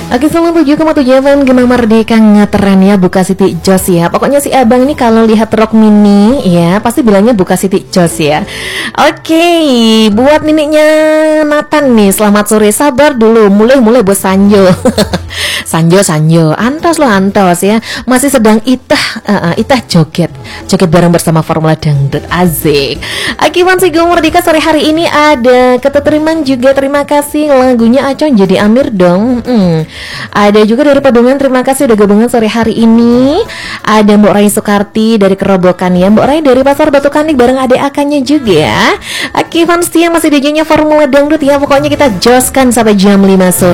Oke, 97,7 FM Gema Merdeka ngetren ya, Buka Siti Jos ya. Pokoknya si abang ini kalau lihat rok mini ya pasti bilangnya Buka Siti Jos ya. Oke, buat niniknya Nathan nih, selamat sore. Sabar dulu, mulai bos Sanjo. Sanjo, antos loh antos ya. Masih sedang itah joget bareng bersama Formula Dangdut, asik. Akibat si Gema Merdeka sore hari ini ada keterteriman juga, terima kasih lagunya Acon jadi Amir dong. Ada juga dari Pedungan, terima kasih udah gabungan sore hari ini. Ada Mbak Rai Sukarti dari Kerobokan ya, Mbak Rai dari Pasar Batu Kanik bareng adik akannya juga ya. Aki fans yang masih DJ-nya Formula Dangdut ya, pokoknya kita joskan sampai jam 5 sore.